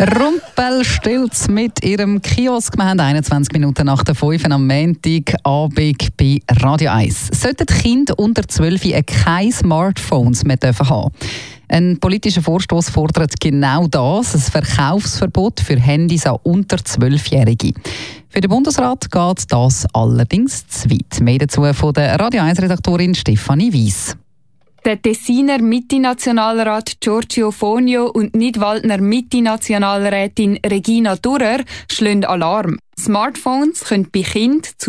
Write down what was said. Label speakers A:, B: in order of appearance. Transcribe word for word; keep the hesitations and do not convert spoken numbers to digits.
A: Rumpelstilz mit ihrem Kiosk. Wir haben einundzwanzig Minuten nach der fünf am Montagabend bei Radio eins. Sollten Kinder unter zwölf keine Smartphones mehr haben dürfen? Ein politischer Vorstoß fordert genau das, ein Verkaufsverbot für Handys an unter zwölfjährige. Für den Bundesrat geht das allerdings zu weit. Mehr dazu von der Radio eins-Redaktorin Stefanie Weiss.
B: Der Tessiner Mitte-Nationalrat Giorgio Fonio und Nidwaldner Mitte-Nationalrätin Regina Durrer schlagen Alarm. Smartphones können bei Kindern zu